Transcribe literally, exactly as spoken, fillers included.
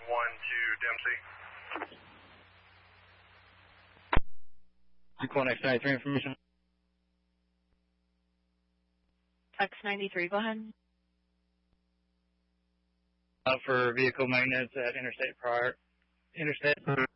one to Dempsey. Equal X ninety-three information. X ninety-three, go ahead. Uh, for vehicle magnets at Interstate Prior. Interstate.